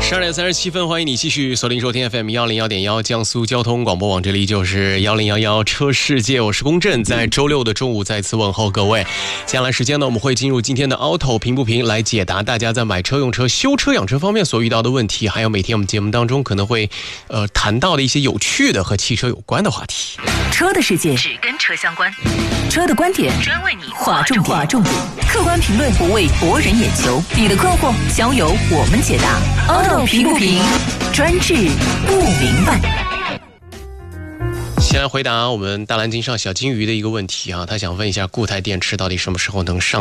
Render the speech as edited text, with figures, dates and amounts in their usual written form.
12:37，欢迎你继续锁定收听 FM 101.1江苏交通广播网，这里就是1011车世界，我是龚震，在周六的中午再次问候各位。接下来时间呢，我们会进入今天的 Auto 平不平，来解答大家在买车、用车、修车、养车方面所遇到的问题，还有每天我们节目当中可能会谈到的一些有趣的和汽车有关的话题。 车的世界只跟车相关， 车的观点专为你划重点，客观评论不为博人眼球，你的困惑交由我们解答。Auto 平不平，专治不明白。 先来回答我们大蓝鲸上小金鱼的一个问题啊，他想问一下固态电池到底什么时候能上